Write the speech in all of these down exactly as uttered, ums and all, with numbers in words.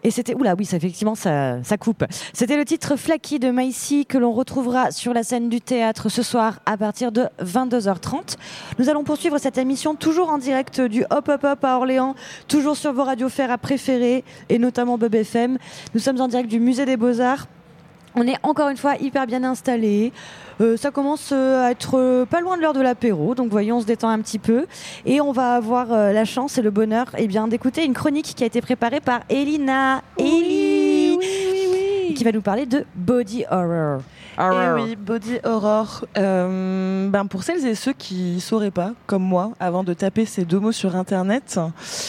Et c'était, oula, oui, ça, effectivement, ça, ça coupe. C'était le titre Flaky de Maïsi que l'on retrouvera sur la scène du théâtre ce soir à partir de vingt-deux heures trente. Nous allons poursuivre cette émission toujours en direct du Hop Hop Hop à Orléans, toujours sur vos radios Ferra préférées et notamment Bub F M. Nous sommes en direct du Musée des Beaux-Arts. On est encore une fois hyper bien installés. Euh, ça commence à être euh, pas loin de l'heure de l'apéro, donc voyons, on se détend un petit peu. Et on va avoir euh, la chance et le bonheur eh bien, d'écouter une chronique qui a été préparée par Elina. Oui, Eli oui, oui, oui. Qui va nous parler de Body Horror. Eh oui, Body Horror. Euh, ben pour celles et ceux qui ne sauraient pas, comme moi, avant de taper ces deux mots sur Internet,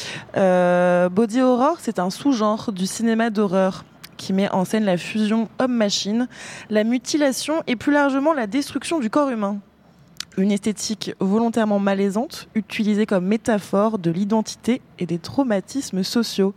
euh, Body Horror, c'est un sous-genre du cinéma d'horreur qui met en scène la fusion homme-machine, la mutilation et plus largement la destruction du corps humain. Une esthétique volontairement malaisante, utilisée comme métaphore de l'identité et des traumatismes sociaux.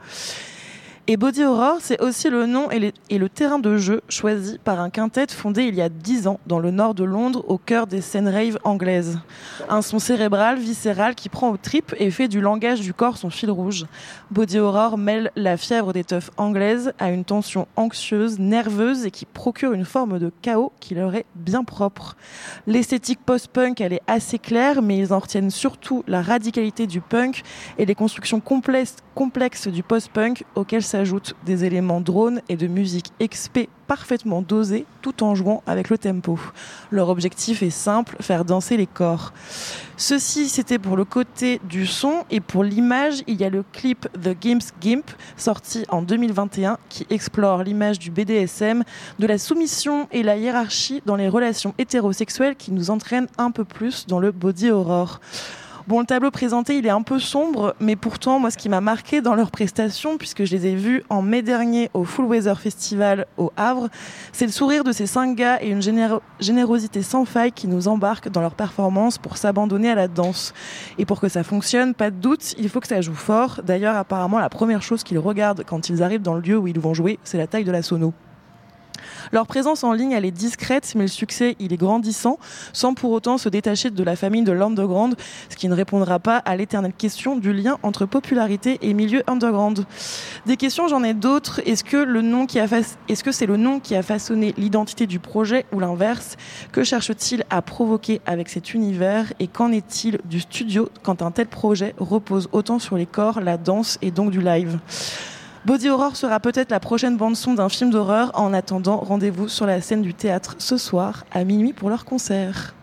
Et Body Horror, c'est aussi le nom et, les, et le terrain de jeu choisi par un quintet fondé il y a dix ans dans le nord de Londres, au cœur des scènes rave anglaises. Un son cérébral, viscéral, qui prend aux tripes et fait du langage du corps son fil rouge. Body Horror mêle la fièvre des teufs anglaises à une tension anxieuse, nerveuse et qui procure une forme de chaos qui leur est bien propre. L'esthétique post-punk, elle est assez claire, mais ils en retiennent surtout la radicalité du punk et les constructions complexes, complexes du post-punk auxquelles s'ajoutent des éléments drones et de musique expé parfaitement dosés tout en jouant avec le tempo. Leur objectif est simple, faire danser les corps. Ceci, c'était pour le côté du son, et pour l'image, il y a le clip The Gimp's Gimp, sorti en deux mille vingt et un, qui explore l'image du B D S M, de la soumission et la hiérarchie dans les relations hétérosexuelles qui nous entraînent un peu plus dans le body horror. Bon, le tableau présenté, il est un peu sombre, mais pourtant, moi, ce qui m'a marqué dans leurs prestations, puisque je les ai vus en mai dernier au Full Weather Festival au Havre, c'est le sourire de ces cinq gars et une généro- générosité sans faille qui nous embarquent dans leur performance pour s'abandonner à la danse. Et pour que ça fonctionne, pas de doute, il faut que ça joue fort. D'ailleurs, apparemment, la première chose qu'ils regardent quand ils arrivent dans le lieu où ils vont jouer, c'est la taille de la sono. Leur présence en ligne, elle est discrète, mais le succès, il est grandissant, sans pour autant se détacher de la famille de l'underground, ce qui ne répondra pas à l'éternelle question du lien entre popularité et milieu underground. Des questions, j'en ai d'autres. Est-ce que le nom qui a fa... Est-ce que c'est le nom qui a façonné l'identité du projet ou l'inverse ? Que cherche-t-il à provoquer avec cet univers ? Et qu'en est-il du studio quand un tel projet repose autant sur les corps, la danse et donc du live ? Body Horror sera peut-être la prochaine bande-son d'un film d'horreur. En attendant, rendez-vous sur la scène du théâtre ce soir à minuit pour leur concert.